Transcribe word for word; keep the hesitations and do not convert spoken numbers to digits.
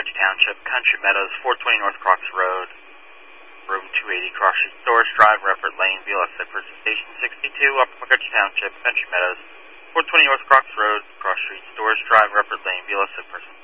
McCutcheon Township, Country Meadows, four twenty North Crocs Road, room two eighty, Cross Street, Storage Drive, Redford Lane, B L S at Person Station sixty-two, Upper McCutcheon Township, Country Meadows, four twenty North Crocs Road, Cross Street, Storage Drive, Redford Lane, B L S at Person